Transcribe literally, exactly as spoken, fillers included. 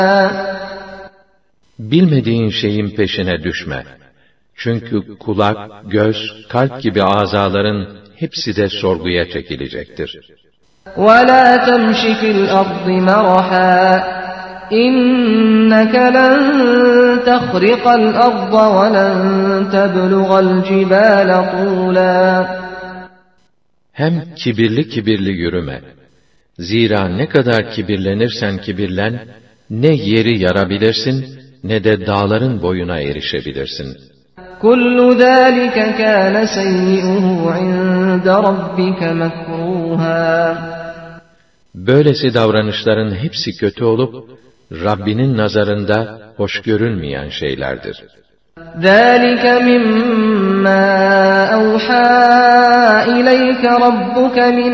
Bilmediğin şeyin peşine düşme. Çünkü kulak, göz, kalp gibi azaların hepsi de sorguya çekilecektir. وَلَا تَمْشِ فِي الْأَرْضِ مَرَحًا إِنَّكَ لَن تَخْرِقَ الْأَرْضَ وَلَن تَبْلُغَ الْجِبَالَ طُولًا Hem kibirli kibirli yürüme. Zira ne kadar kibirlenirsen kibirlen, ne yeri yarabilirsin, ne de dağların boyuna erişebilirsin. كُلُّ ذَٰلِكَ كَانَ سَيِّئُهُ عِندَ رَبِّكَ مَكْرُوهًا Böylesi davranışların hepsi kötü olup, Rabbinin nazarında hoş görülmeyen şeylerdir. ذَٰلِكَ مِمَّا أَوْحَىٰ إِلَيْكَ رَبُّكَ مِنَ